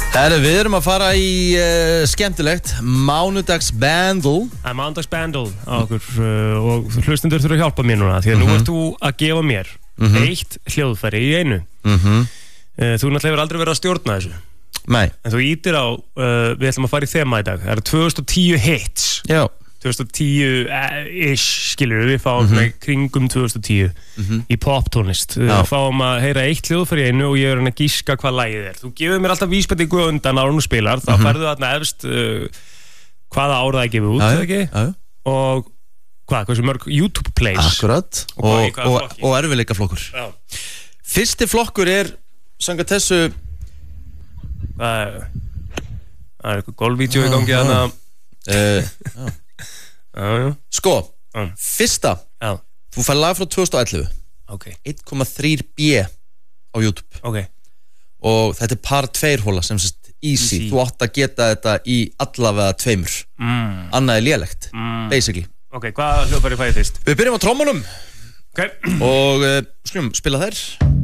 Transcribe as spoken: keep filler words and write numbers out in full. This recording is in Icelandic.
Herru, við erum að fara í uh, skemmtilegt Mánudags Bandle. Það er Mánudags Bandle á okkur uh, og hlustendur þurfa að hjálpa mér núna því að mm-hmm. nú ert þú að gefa mér mm-hmm. eitt hljóðfæri í einu mm-hmm. uh, Þú náttúrulega hefur aldrei verið að stjórna þessu. Nei. En þú ítir á, uh, við ætlum að fara í þema í dag. Það eru tvö þúsund og tíu hits. Já. tvö þúsund og tíu-ish, skilur við, við fáum mm-hmm. kringum tvö þúsund og tíu mm-hmm. í poptónlist. Við fáum að heyra eitt hljóðfæri í einu og ég er að gíska hvað lagið er. Þú gefur mér alltaf vísbendingu á undan ára og spilar, þá mm-hmm. færðu þarna efst uh, hvaða ára það gefur út, já, ekki? Já. Og hvað, hversu mörg YouTube plays. Akkurat, og, og, og, og erfiðleika flokkur. Já. Fyrsti flokkur er, samkvæmt þessu... Það er, það er eitthvað golfvídeó í gangi þarna. Uh, já. Já, já. Sko, já. Fyrsta já. Þú fær lag frá tvö þúsund og ellefu okay. eitt komma þrjú B á YouTube okay. og þetta er par tveir hóla sem sést easy. easy Þú átt að geta þetta í allavega tveimur mm. Annað er lélegt mm. basically. Ok, hvað hljóðfæri fæði fyrst? Við byrjum á trommunum okay. og uh, skulum spila þær.